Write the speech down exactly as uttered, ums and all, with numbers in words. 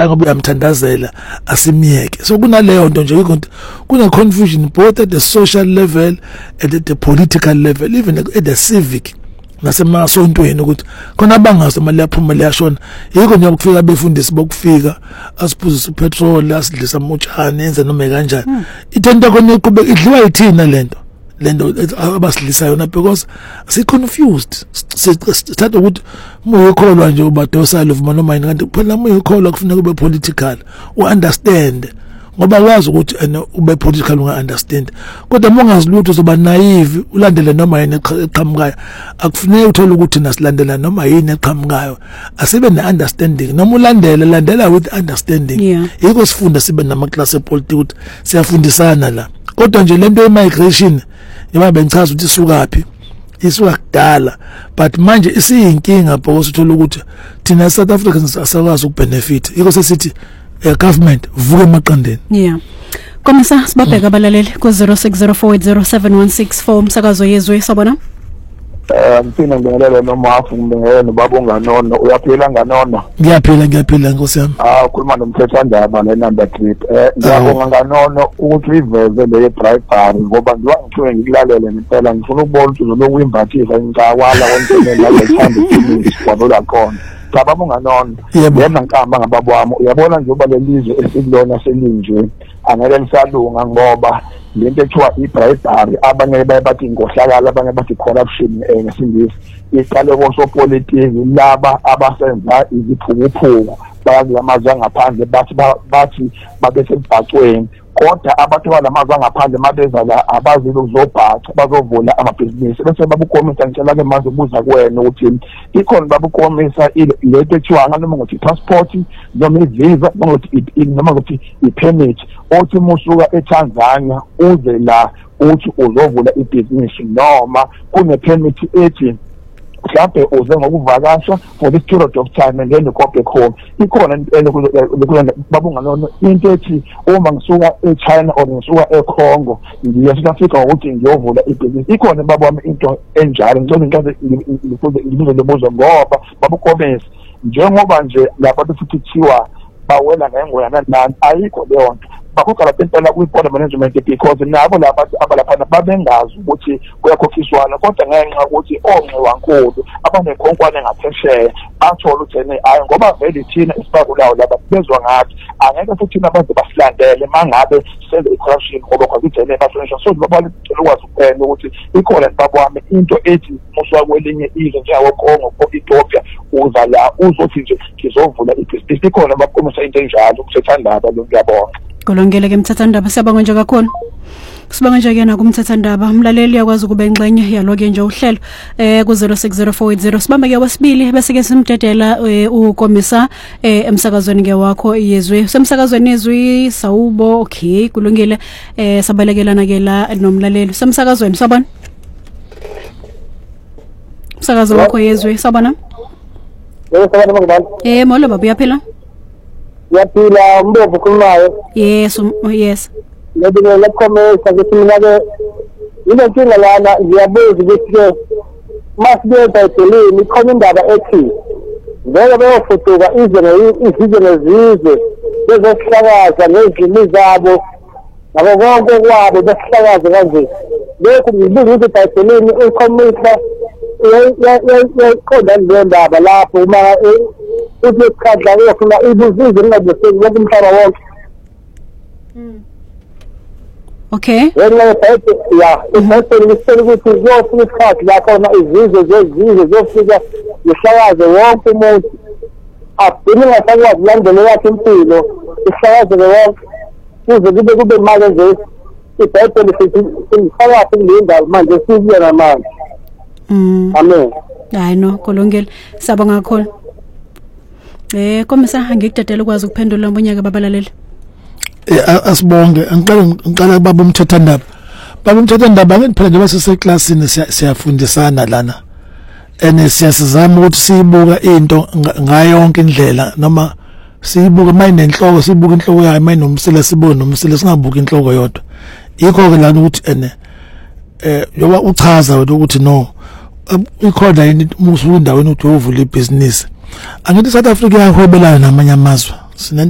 hayi ngoba uyamthandazela asimiyeke. So kunaleyo nto nje ukuthi kuna confusion both at the social level and at the political level, even at the civic nasemasontweni ukuthi khona abangazi mali yaphuma leyashona. Yiko nje ukufika befundisi bokufika asiphuzisa petrol asidlisa mutshane enze noma kanjani. Hmm. Ithenta khona iqhubeka idliwa yithina lento lento abasilisa yona because si confused. Sithatha ukuthi muyekholwa nje ubadosa love noma yini kanti phela muyekholwa kufuneka kube political u understand ngoba wazi ukuthi ube political unga understand. Kodwa mongazilutho uzoba naive ulandele noma yini eqhamukayo. Akufuneki uthola ukuthi nasilandela noma yini eqhamukayo. Asibe ne understanding noma ulandele landela with understanding. Yeah. Yiko sifunda sibe nama class epolitics ukuthi siyafundisana la. Kodwa nje lento ye-migration yaba bengichaza ukuthi isukaphi isuka kudala but manje isiyinkinga because uthola ukuthi thina South Africans asakwazi ukubenefit. Yiko sesithi uh, government vuke emaqandeni. Yeah. Komisa sibabheka abalaleli ku zero six zero four eight zero seven one six four umsakazo yezwe sabona. Eh mfina ngelelo noma afu ngene babonga nono uyaphila nganono. Ngiyaphila ngiyaphila Nkosi yami. Ah ukhuluma nomthethwandaba le number trip. Eh ngiyabonga nganono ukuthi iveze le driver ngoba ngiwa ngithuke ngikulalele ngempela ngifuna ukubona ukuthi uzolokuyimbathisa ingcawala konke la ngithanda isikwabula khona. Babonga nono. Yena nkamba ngababwami uyabona nje uba lelizwe esikulona selinje angeke lisalunga ngoba lento ethiwa i-bribery abanye bathi inkohlakala abanye bathi corruption ngesingisi iqale kosopolitiki laba abasenza iziphukuphuku bayakulamazwe ngaphandle bathi bathi babesebhacweni kodwa abantu balamazwe ngaphandle mabeza la abazi ukuzobhaca bazovula amabhizinisi bese babukomisa ngicela ke manje ubuza kuwena ukuthi ikhona babukomisa lento ethiwa noma ngokuthi passport noma i-visa noma ngokuthi noma ngokuthi i-permit othi musuka eTanzania uze la uthi uzovula ibhizinisi noma kune permit ethi mhlawumbe uze ngokuvakasha for this period of time and then you go back home. Ikhona into babunga nona into ethi uma ngisuka eChina or ngisuka eCongo ngiya South Africa ukuthi ngiyovula ibhizinisi. Ikhona babami into enjalo ngicela inkaze ngibuze lebuzo ngoba babukomesa njengoba nje lapha futhi kuthiwa bawela ngengoyana nani ayikho leyo nto. Bakukala pentela kwi-board management because nabo labantu abalapha babengazi ukuthi kuyakhokhiswana kodwa ngenxa ukuthi onqewankulu abanekhonkwane ngaphesheya bathola ukuthi hayi ngoba vele thina isibakulawo laba bezwa ngathi angeke futhi thina baze basilandele mangabe senze i-corruption ngoba kwakujene basonishwa so babalekela ukwazi ukuphela ukuthi ikhona babami into ethi musuka kwelinye izwe njengawo Kongo ko Ethiopia uza la uzothi nje ngizovula ibhizinisi. Ikhona bakomisa into enjalo ukuthethandaba lo ngiyabonga. Kolongele ke mthathandaba siyabonga nje kakhulu. Sibonga nje ke na kumthathandaba umlaleli yakwazi ukuba engxenye yaloke nje uhlelo eh ku zero six zero four eight zero sibamba ke wasibili bese ke simdedela ukomisa eh emsakazweni ke wakho yezwe semsakazweni yezwe sawubo. Okay kulungile eh sabalekelana ke la nomlaleli semsakazweni sabona umsakazo wakho yezwe sabona. Yebo sabona ngibani eh molo baba uyaphila. Yaphila umbovu kunayo. Yes um, yes. Lebile lekomesa ukuthi mina ke ile nkinga lana ngiyabuza ukuthi ke masibe bayithelini ikhona indaba ethi ngeke beyofuduka izwe izizwe nezizwe bezohlakaza ngezimo zabo nabo bonke kwabo behlakaza kanje lokhu ngibuza ukuthi bayithelini ikomisa yayiqonda le ndaba lapho uma uthi khadla uyofuna ibuzize ngabeseki wonke umhlaba wonke. Okay. Wena phephe ya umuntu lisele ukuthi uyofuna isikhathi la khona izizwe zezizwe zofika ihlakaze wonke umuntu abhini ngasakwazi landele yakhe impilo ihlakaze wonke kuze kube kube imali nje iphephe lesithi sifaka kulindaba manje sibuyela manje. Mm. Amen. Hayi no kolongela sabonga kakhulu. Eh komisa angikudedela ukwazi ukuphendula mbonyaka babalaleli. Eh asibonge angiqala ngiqala baba umthethandaba. Baba umthethandaba ngiphela nje base classini siyafundisana lana. Ene siyasizama ukuthi siyibuka into ngayo yonke indlela noma siyibuka mayine inhloko sibuka inhloko yayo mayine nomsile sibuka nomsile singabuka inhloko yodwa. Yikho ke lana ukuthi ene eh yoba uchaza ukuthi no ikhona yini umusu endaweni ukuthi uvula ibhizinisi. Angithi South Africa yahwebelana namanye amazwe.